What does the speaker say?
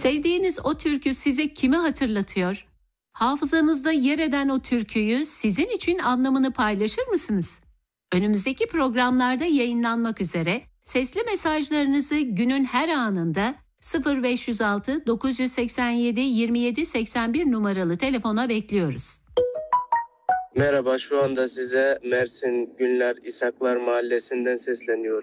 Sevdiğiniz o türkü size kimi hatırlatıyor? Hafızanızda yer eden o türküyü sizin için anlamını paylaşır mısınız? Önümüzdeki programlarda yayınlanmak üzere sesli mesajlarınızı günün her anında 0506 987 27 81 numaralı telefona bekliyoruz. Merhaba, şu anda size Mersin Günler İshaklar Mahallesi'nden sesleniyorum.